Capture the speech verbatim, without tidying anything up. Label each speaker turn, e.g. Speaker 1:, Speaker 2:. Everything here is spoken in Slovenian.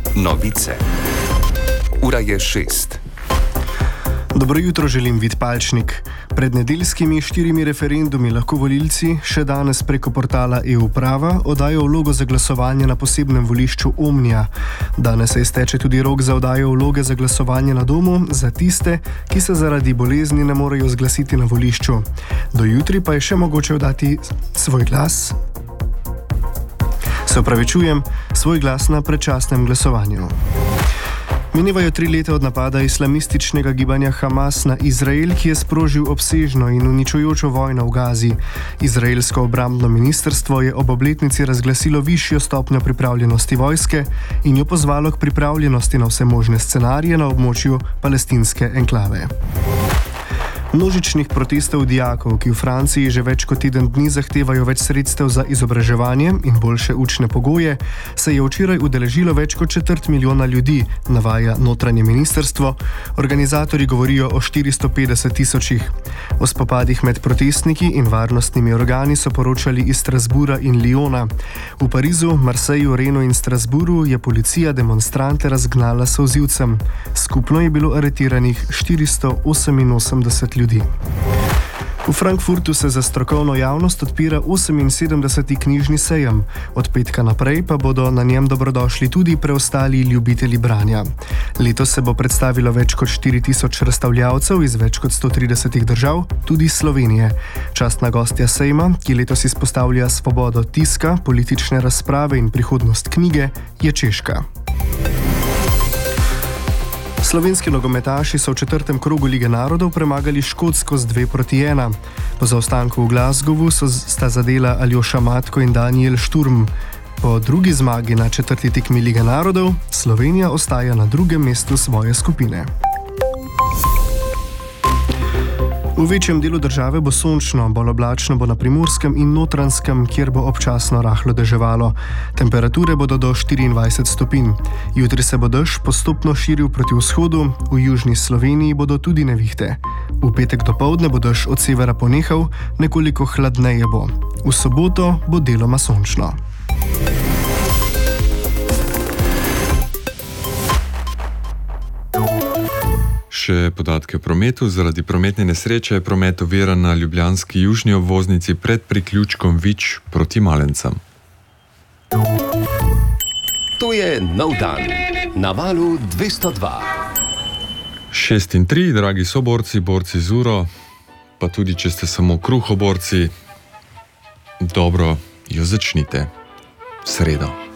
Speaker 1: Novice. Ura je šest.
Speaker 2: Dobro jutro želim, Vid Palčnik. Pred nedeljskimi štirimi referendumi lahko volilci še danes preko portala e-uprava oddajo vlogo za glasovanje na posebnem volišču Omnija. Danes se izteče tudi rok za oddajo vloge za glasovanje na domu za tiste, ki se zaradi bolezni ne morejo zglasiti na volišču. Do jutri pa je še mogoče oddati svoj glas. Se opravičujem, svoj glas na predčasnem glasovanju. Minevajo tri leta od napada islamističnega gibanja Hamas na Izrael, ki je sprožil obsežno in uničujočo vojno v Gazi. Izraelsko obrambno ministrstvo je ob obletnici razglasilo višjo stopnjo pripravljenosti vojske in jo pozvalo k pripravljenosti na vse možne scenarije na območju palestinske enklave. Množičnih protestov dijakov, ki v Franciji že več kot teden dni zahtevajo več sredstev za izobraževanje in boljše učne pogoje, se je včeraj udeležilo več kot četrt milijona ljudi, navaja notranje ministrstvo. Organizatorji govorijo o štiristo petdeset tisočih. O spopadih med protestniki in varnostnimi organi so poročali iz Strasbourga in Lyona. V Parizu, Marseju, Renu in Strasbourgu je policija demonstrante razgnala s solzivcem. Skupno je bilo aretiranih štiristo oseminosemdeset ljudi. V Frankfurtu se za strokovno javnost odpira oseminsedemdeseti knjižni sejem. Od petka naprej pa bodo na njem dobrodošli tudi preostali ljubitelji branja. Letos se bo predstavilo več kot štiri tisoč razstavljavcev iz več kot sto tridesetih držav, tudi Slovenije. Častna gostja sejma, ki letos izpostavlja svobodo tiska, politične razprave in prihodnost knjige, je Češka. Slovenski nogometaši so v četrtem krogu Lige narodov premagali Škotsko z dve proti ena. Po zaostanku v Glasgowu so sta zadela Aljoša Matko in Daniel Šturm. Po drugi zmagi na četrti tekmi Lige narodov Slovenija ostaja na drugem mestu svoje skupine. V večjem delu države bo sončno, bolj oblačno bo na Primorskem in Notranjskem, kjer bo občasno rahlo deževalo. Temperature bodo do štiriindvajset stopinj. Jutri se bo dež postopno širil proti vzhodu, v južni Sloveniji bodo tudi nevihte. V petek dopoldne bo dež od severa ponehal, nekoliko hladneje bo. V soboto bo deloma sončno.
Speaker 3: Še podatke o prometu. Zaradi prometne nesreče je promet oviran na ljubljanski južni obvoznici pred priključkom Vič proti Malencem.
Speaker 1: To je nov dan na valu dvesto dva.
Speaker 3: šest in tri, dragi soborci, borci z uro, pa tudi če ste samo kruhoborci, dobro jo začnite v sredo.